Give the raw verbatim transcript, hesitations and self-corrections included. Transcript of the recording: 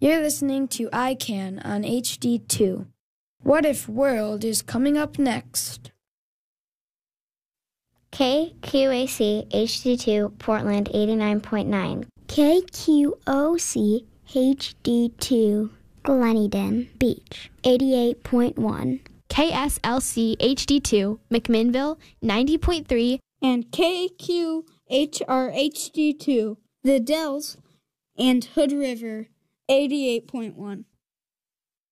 You're listening to I Can on H D two. What If World is coming up next. K Q A C H D two Portland eighty-nine point nine. K Q O C H D two Gleneden Beach eighty-eight point one. K S L C H D two McMinnville ninety point three. And K Q H R H D two The Dells and Hood River eighty-eight point one.